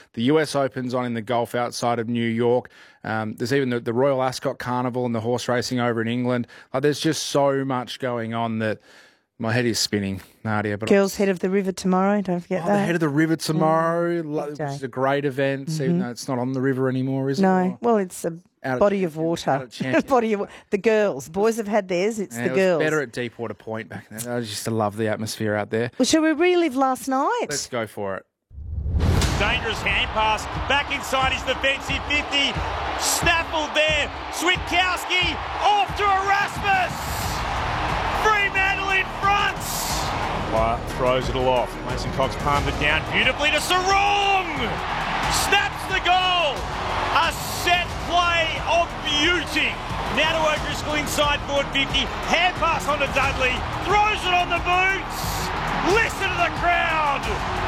The US Open's on in the Gulf outside of New York. There's even the Royal Ascot Carnival and the horse racing over in England. There's just so much going on that my head is spinning, Nadia. But Girls Head of the River tomorrow, don't forget that. The Head of the River tomorrow, which is a great event, even though it's not on the river anymore, is it? No, well, it's a body of water. The girls. Boys have had theirs, it's the girls. It was better at Deepwater Point back then. I used to love the atmosphere out there. Well, shall we relive last night? Let's go for it. Dangerous hand pass, back inside his defensive 50. Snaffled there. Switkowski off to Erasmus. Fremantle in front. Wyatt throws it all off. Mason Cox palmed it down beautifully to Sarong. Snaps the goal. A set play of beauty. Now to O'Driscoll inside forward 50. Hand pass onto Dudley. Throws it on the boots. Listen to the crowd.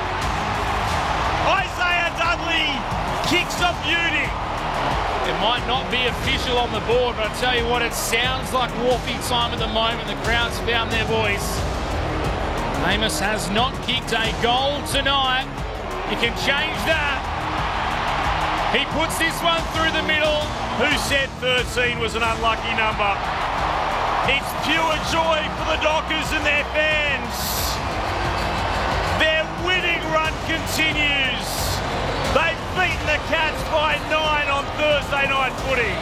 Isaiah Dudley kicks of beauty. It might not be official on the board, but I tell you what, it sounds like Wharfie time at the moment. The crowd's found their voice. Amos has not kicked a goal tonight. You can change that. He puts this one through the middle. Who said 13 was an unlucky number? It's pure joy for the Dockers and their fans. Their winning run continues. They've beaten the Cats by 9 on Thursday night footy.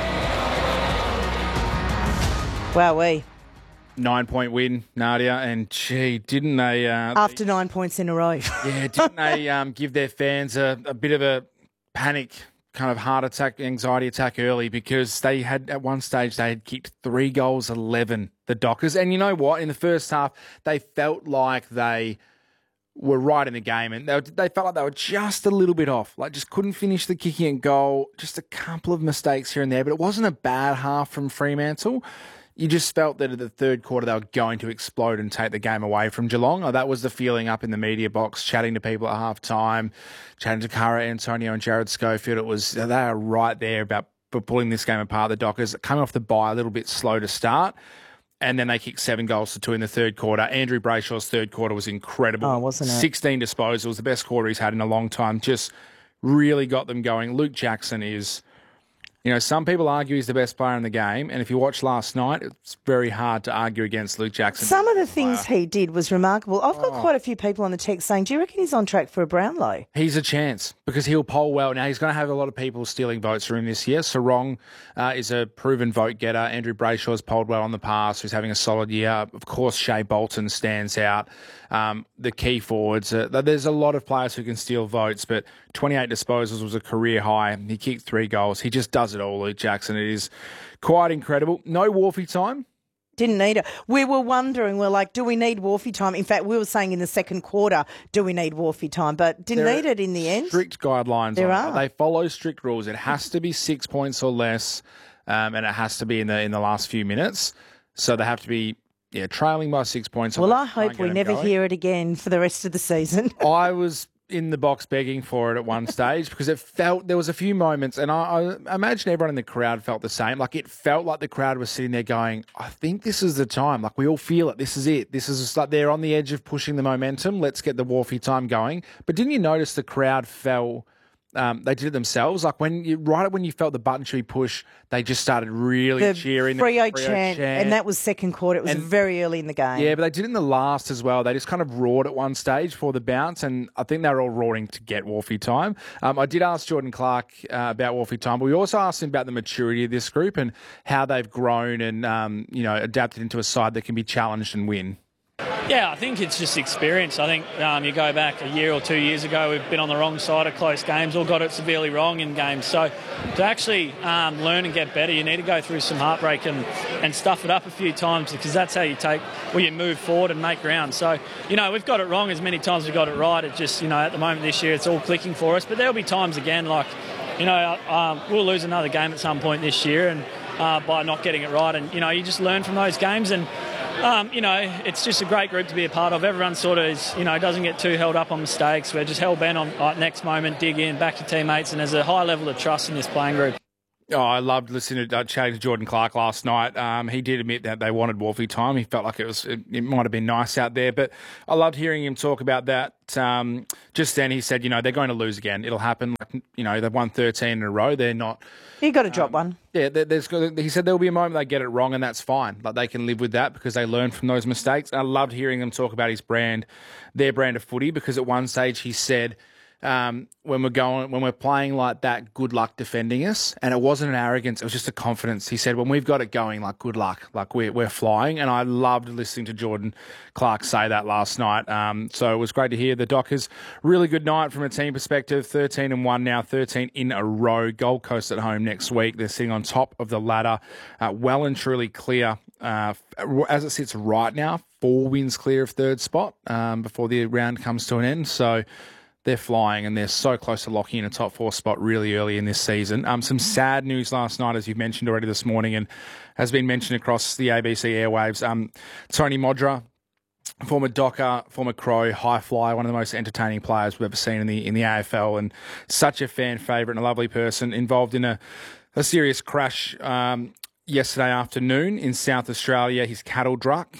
Wowee. 9-point win, Nadia, and gee, didn't they... After 9 points in a row. Yeah, didn't they give their fans a bit of a panic, kind of heart attack, anxiety attack early, because they had, at one stage, they had kicked 3 goals, 11, the Dockers. And you know what? In the first half, they felt like they were right in the game, and they felt like they were just a little bit off, like just couldn't finish the kicking and goal, just a couple of mistakes here and there, but it wasn't a bad half from Fremantle. You just felt that in the third quarter they were going to explode and take the game away from Geelong. That was the feeling up in the media box, chatting to people at half-time, chatting to Cara Antonio and Jared Schofield. It was, they are right there about pulling this game apart. The Dockers coming off the bye a little bit slow to start, and then they kicked 7 goals to 2 in the third quarter. Andrew Brayshaw's third quarter was incredible. Oh, wasn't it? 16 disposals, the best quarter he's had in a long time. Just really got them going. Luke Jackson is... You know, some people argue he's the best player in the game, and if you watch last night, it's very hard to argue against Luke Jackson. Some of the things he did was remarkable. I've got quite a few people on the text saying, do you reckon he's on track for a Brownlow? He's a chance, because he'll poll well. Now, he's going to have a lot of people stealing votes from him this year. Sarong is a proven vote getter. Andrew Brayshaw's polled well on the past, who's having a solid year. Of course, Shea Bolton stands out. The key forwards, there's a lot of players who can steal votes, but 28 disposals was a career high. He kicked 3 goals. He just does it all, Luke Jackson. It is quite incredible. No Wharfie time. Didn't need it. We were wondering, we're like, do we need Wharfie time? In fact, we were saying in the second quarter, do we need Wharfie time? But didn't need it in the end. Strict guidelines. There are. They follow strict rules. It has to be 6 points or less, and it has to be in the last few minutes. So they have to be trailing by 6 points. Well, I hope we never hear it again for the rest of the season. I was in the box begging for it at one stage because there was a few moments, and I imagine everyone in the crowd felt the same. Like, it felt like the crowd was sitting there going, I think this is the time. Like, we all feel it. This is it. This is just like they're on the edge of pushing the momentum. Let's get the Wharfie time going. But didn't you notice the crowd fell... they did it themselves. Like when you felt the button should be pushed, they just started really cheering. The Freo chant, and that was second quarter. It was very early in the game. Yeah, but they did it in the last as well. They just kind of roared at one stage for the bounce, and I think they were all roaring to get Wharfie time. I did ask Jordan Clark about Wharfie time, but we also asked him about the maturity of this group and how they've grown and adapted into a side that can be challenged and win. Yeah, I think it's just experience. I think you go back a year or 2 years ago, we've been on the wrong side of close games, or got it severely wrong in games. So to actually learn and get better, you need to go through some heartbreak and stuff it up a few times, because that's how you move forward and make ground. So, we've got it wrong as many times as we got it right. It just, at the moment this year, it's all clicking for us. But there'll be times again, like, we'll lose another game at some point this year and by not getting it right. And, you just learn from those games. And it's just a great group to be a part of. Everyone sort of is, doesn't get too held up on mistakes. We're just hell bent on next moment, dig in, back to teammates, and there's a high level of trust in this playing group. Oh, I loved listening to chatting to Jordan Clark last night. He did admit that they wanted Wolfie time. He felt like it might have been nice out there, but I loved hearing him talk about that. Just then he said, they're going to lose again. It'll happen. They've won 13 in a row. They're not. You got to drop one. Yeah, he said there'll be a moment they get it wrong, and that's fine. Like, they can live with that because they learn from those mistakes. I loved hearing them talk about their brand of footy, because at one stage he said, when we're playing like that, good luck defending us. And it wasn't an arrogance, it was just a confidence. He said, when we've got it going, like, good luck, like we're flying. And I loved listening to Jordan Clark say that last night. So it was great to hear the Dockers. Really good night from a team perspective. 13-1 now, 13 in a row. Gold Coast at home next week. They're sitting on top of the ladder, well and truly clear. As it sits right now, 4 wins clear of third spot before the round comes to an end. So they're flying, and they're so close to locking in a top 4 spot really early in this season. Some sad news last night, as you've mentioned already this morning, and has been mentioned across the ABC airwaves. Tony Modra, former Docker, former Crow, high flyer, one of the most entertaining players we've ever seen in the AFL, and such a fan favourite and a lovely person, involved in a serious crash yesterday afternoon in South Australia. His cattle truck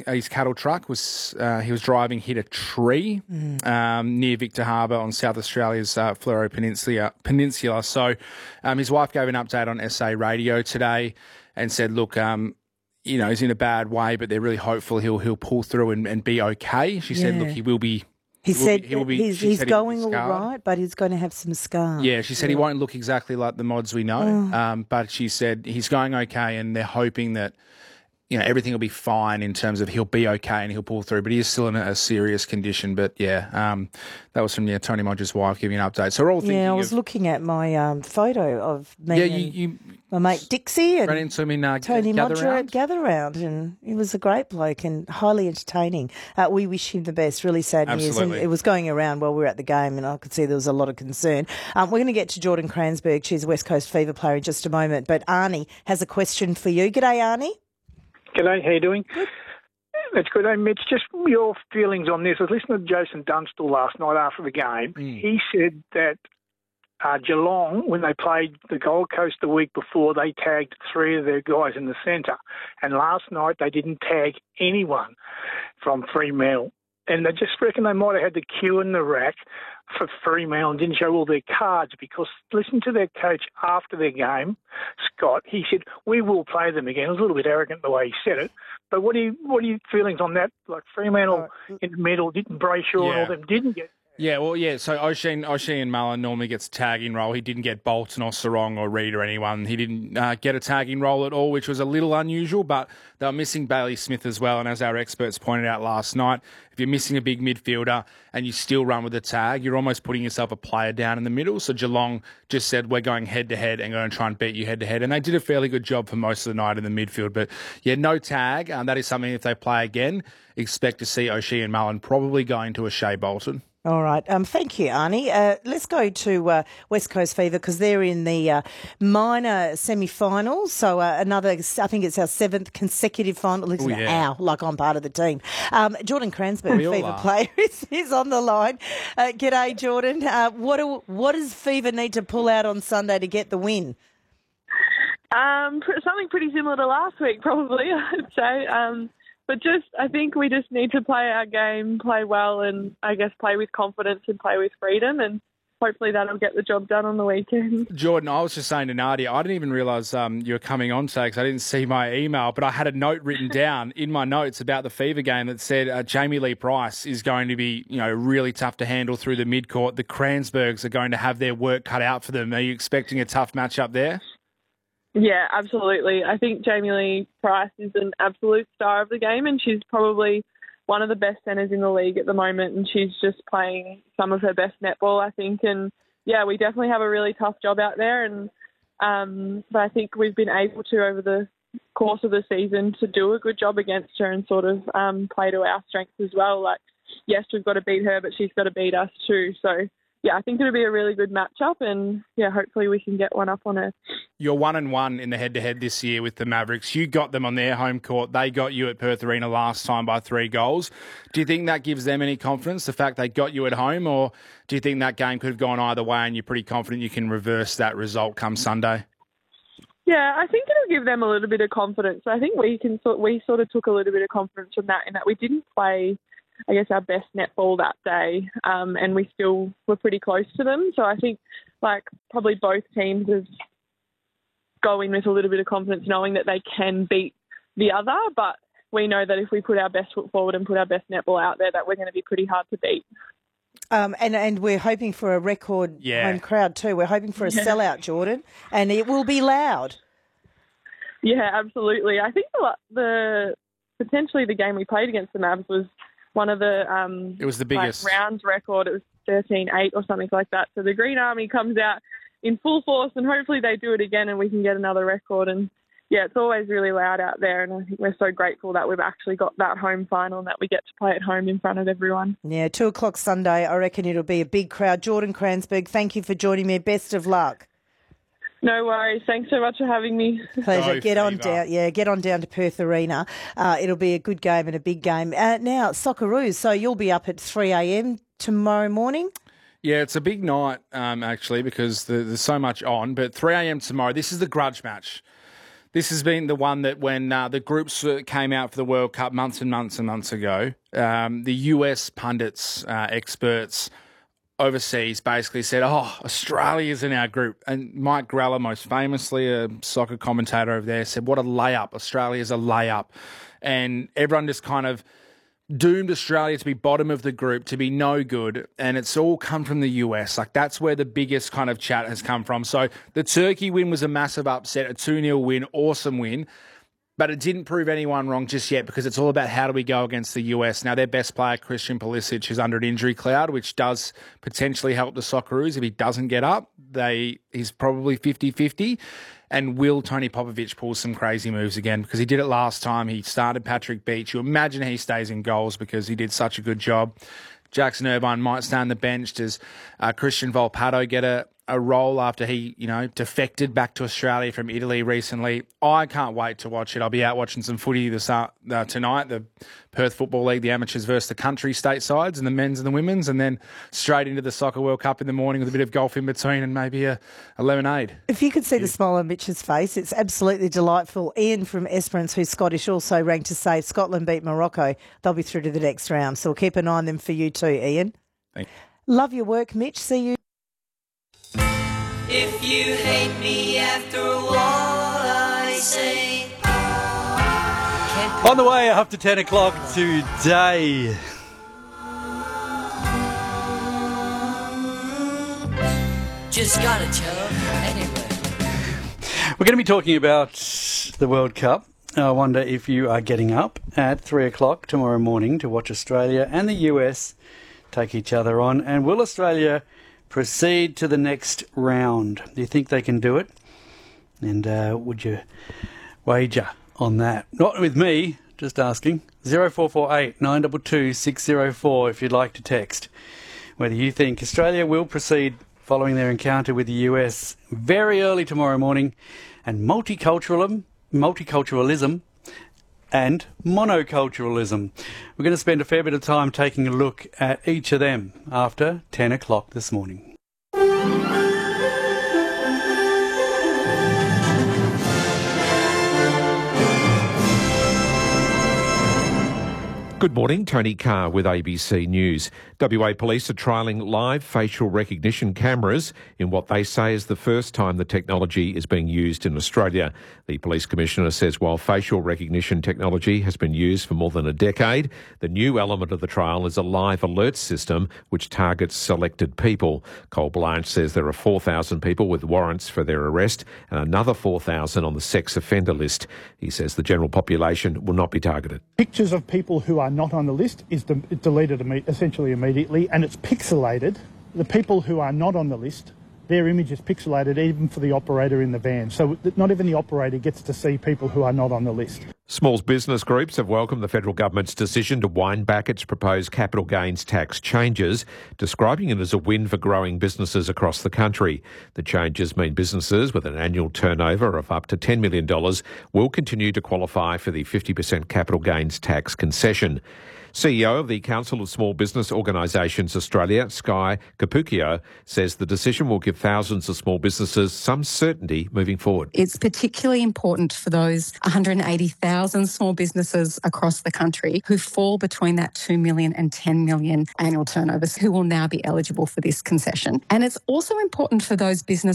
was he was driving, hit a tree near Victor Harbour on South Australia's Fleurieu Peninsula. So his wife gave an update on SA Radio today and said, look, he's in a bad way, but they're really hopeful he'll pull through and be okay. She said, look, he will be. He's going all right, but he's going to have some scars. Yeah, she said he won't look exactly like the mods we know, but she said he's going okay, and they're hoping that everything will be fine in terms of he'll be okay and he'll pull through, but he is still in a serious condition. But that was from Tony Modra's wife giving an update. So we're all thinking. Yeah, I was looking at my photo of me and my mate Dixie and ran into him in Tony Modra at Gather Round, and he was a great bloke and highly entertaining. We wish him the best. Really sad news, and it was going around while we were at the game, and I could see there was a lot of concern. We're going to get to Jordan Cransberg. She's a West Coast Fever player in just a moment, but Arnie has a question for you. G'day, Arnie. G'day, how you doing? That's good. Hey, Mitch, just your feelings on this. I was listening to Jason Dunstall last night after the game. He said that Geelong, when they played the Gold Coast the week before, they tagged 3 of their guys in the centre. And last night they didn't tag anyone from Fremantle. And they just reckon they might have had the queue in the rack for Fremantle and didn't show all their cards, because listen to their coach after their game, Scott. He said, we will play them again. It was a little bit arrogant the way he said it. But what are your feelings on that? Like, Fremantle in the middle, didn't Brayshaw and all them didn't get. Yeah, well, yeah. So O'Shea and Mullen normally gets a tagging role. He didn't get Bolton or Sarong or Reid or anyone. He didn't get a tagging role at all, which was a little unusual, but they were missing Bailey Smith as well. And as our experts pointed out last night, if you're missing a big midfielder and you still run with a tag, you're almost putting yourself a player down in the middle. So Geelong just said, we're going head-to-head and going to try and beat you head-to-head. And they did a fairly good job for most of the night in the midfield. But, yeah, no tag. That is something, if they play again, expect to see O'Shea and Mullen probably going to O'Shea Bolton. All right. Thank you, Arnie. Let's go to West Coast Fever, because they're in the minor semi-finals. So another, I think it's our 7th consecutive final. Listen, like I'm part of the team. Jordan Cransberg, Fever player, is on the line. G'day, Jordan. What does Fever need to pull out on Sunday to get the win? Something pretty similar to last week, probably, I'd say. But I think we just need to play our game, play well, and I guess play with confidence and play with freedom, and hopefully that'll get the job done on the weekend. Jordan, I was just saying to Nadia, I didn't even realise you were coming on today because I didn't see my email, but I had a note written down in my notes about the Fever game that said Jamie Lee Price is going to be, really tough to handle through the midcourt. The Cransbergs are going to have their work cut out for them. Are you expecting a tough matchup there? Yeah, absolutely. I think Jamie Lee Price is an absolute star of the game, and she's probably one of the best centres in the league at the moment, and she's just playing some of her best netball, I think. And, yeah, we definitely have a really tough job out there, and but I think we've been able to, over the course of the season, to do a good job against her and sort of play to our strengths as well. Like, yes, we've got to beat her, but she's got to beat us too. So, yeah, I think it'll be a really good matchup, and, yeah, hopefully we can get one up on her. You're 1-1 in the head-to-head this year with the Mavericks. You got them on their home court. They got you at Perth Arena last time by 3 goals. Do you think that gives them any confidence, the fact they got you at home, or do you think that game could have gone either way and you're pretty confident you can reverse that result come Sunday? Yeah, I think it'll give them a little bit of confidence. I think we sort of took a little bit of confidence from that in that we didn't play, I guess, our best netball that day, and we still were pretty close to them. So I think, probably both teams have go in with a little bit of confidence knowing that they can beat the other, but we know that if we put our best foot forward and put our best netball out there, that we're going to be pretty hard to beat. And we're hoping for a record home crowd too. We're hoping for a sellout, Jordan, and it will be loud. Yeah, absolutely. I think potentially the game we played against the Mavs was one of the it was the biggest rounds record. It was 13-8 or something like that. So the Green Army comes out in full force, and hopefully they do it again and we can get another record. And yeah, it's always really loud out there, and I think we're so grateful that we've actually got that home final and that we get to play at home in front of everyone. Yeah, 2:00 Sunday. I reckon it'll be a big crowd. Jordan Cransberg, thank you for joining me. Best of luck. No worries. Thanks so much for having me. Pleasure. Get on down to Perth Arena. It'll be a good game and a big game. Now, Socceroos. So you'll be up at 3 a.m. tomorrow morning. Yeah, it's a big night, actually, because there's so much on. But 3 a.m. tomorrow, this is the grudge match. This has been the one that when the groups came out for the World Cup months and months and months ago, the US pundits, experts overseas basically said, Australia's in our group. And Mike Grella, most famously a soccer commentator over there, said, what a layup. Australia's a layup. And everyone just kind of doomed Australia to be bottom of the group, to be no good, and it's all come from the US. That's where the biggest kind of chat has come from. So the Turkey win was a massive upset, a 2-0 win, awesome win, but it didn't prove anyone wrong just yet because it's all about how do we go against the US. Now, their best player, Christian Pulisic, is under an injury cloud, which does potentially help the Socceroos. If he doesn't get up, he's probably 50-50. And will Tony Popovic pull some crazy moves again? Because he did it last time. He started Patrick Beach. You imagine he stays in goals because he did such a good job. Jackson Irvine might stay on the bench. Does Christian Volpato get a role after he, defected back to Australia from Italy recently? I can't wait to watch it. I'll be out watching some footy tonight, the Perth Football League, the amateurs versus the country state sides, and the men's and the women's, and then straight into the Soccer World Cup in the morning with a bit of golf in between and maybe a lemonade. If you could see the smile on Mitch's face, it's absolutely delightful. Ian from Esperance, who's Scottish, also ranked to say if Scotland beat Morocco, they'll be through to the next round. So we'll keep an eye on them for you too, Ian. Thanks. Love your work, Mitch. See you. If you hate me after what I say. On the way after 10 o'clock today. Just gotta tell anyway. We're going to be talking about the World Cup. I wonder if you are getting up at 3 o'clock tomorrow morning to watch Australia and the US take each other on. And will Australia proceed to the next round? Do you think they can do it? And would you wager on that? Not with me, just asking. 0448 922 604 if you'd like to text whether you think Australia will proceed following their encounter with the US very early tomorrow morning, and multiculturalism and monoculturalism. We're going to spend a fair bit of time taking a look at each of them after 10 o'clock this morning. Good morning, Tony Carr with ABC News. WA Police are trialling live facial recognition cameras in what they say is the first time the technology is being used in Australia. The Police Commissioner says while facial recognition technology has been used for more than a decade, the new element of the trial is a live alert system which targets selected people. Cole Blanche says there are 4,000 people with warrants for their arrest and another 4,000 on the sex offender list. He says the general population will not be targeted. Pictures of people who are not on the list is deleted essentially immediately, and it's pixelated. The people who are not on the list, their image is pixelated even for the operator in the van. So not even the operator gets to see people who are not on the list. Small business groups have welcomed the federal government's decision to wind back its proposed capital gains tax changes, describing it as a win for growing businesses across the country. The changes mean businesses with an annual turnover of up to $10 million will continue to qualify for the 50% capital gains tax concession. CEO of the Council of Small Business Organisations Australia, Sky Cappuccio, says the decision will give thousands of small businesses some certainty moving forward. It's particularly important for those 180,000 small businesses across the country who fall between that 2 million and 10 million annual turnovers, who will now be eligible for this concession. And it's also important for those businesses